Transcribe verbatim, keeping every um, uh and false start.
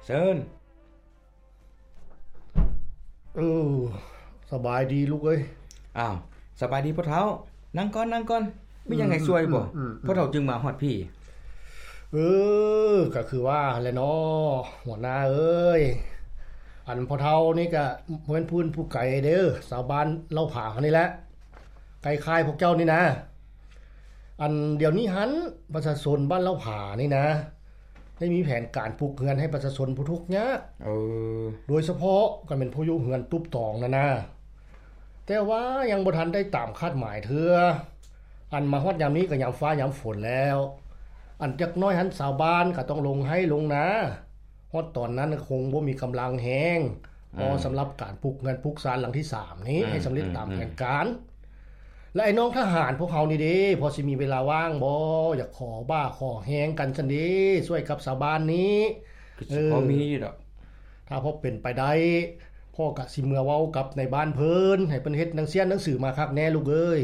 เชิญเออสบายดีลูกเอ้ยอ้าวสบายดีพ่อเฒ่านั่งก่อนนั่งก่อนมีหยังให้ช่วยบ่พ่อเฒ่าจึงมาฮอดพี่เออก็คือว่าแหละเนาะหัวหน้าเอ้ยอันพ่อเฒ่านี่ก็เหมือนพื้นผู้ไก่เด้อชาวบ้านเล่าผานี่แหละไก่คายพวกเจ้านี่นะอันเดี๋ยวนี้หันประชาชนบ้านเล่าผานี่นะได้มีแผนการปลูกเรือนให้ประชาชนผู้ทุกข์ยากเออโดยเฉพาะก็เป็นผู้อยู่เรือนตุ๊บตองนั่นนะแต่ว่ายังบ่ทันได้ตามคาดหมายเทื่ออันมาฮอดยามนี้ก็ยามฟ้ายามฝนแล้วอันจักน้อยหันชาวบ้านก็ต้องลงให้ลงนะฮอดตอนนั้นคงบ่มีกำลังแฮงพอสำหรับการปลูกเรือนปลูกศาลหลังที่สามนี้ให้สำเร็จตามแผนการและไอ้น้องทหารพวกเฮานี่เด้พอสิมีเวลาว่างบ่อยากขอบ้าขอแฮงกันซั่นเด้ช่วยกับชาวบ้านนี้เออพอมีดอกถ้าพอเป็นไปได้พ่อก็สิเมื่อเว้ากับในบ้านเพิ่นให้เพิ่นเฮ็ดหนังเสียหนังสือมาคักแน่ลูกเอ้ย